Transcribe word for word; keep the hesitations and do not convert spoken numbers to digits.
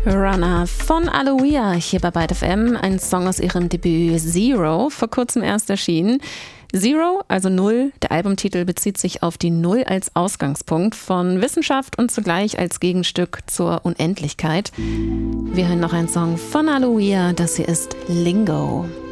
Runner von Aloia hier bei Byte F M, ein Song aus ihrem Debüt Zero, vor kurzem erst erschienen. Zero, also Null, der Albumtitel bezieht sich auf die Null als Ausgangspunkt von Wissenschaft und zugleich als Gegenstück zur Unendlichkeit. Wir hören noch einen Song von Aloia, das hier ist Lingo.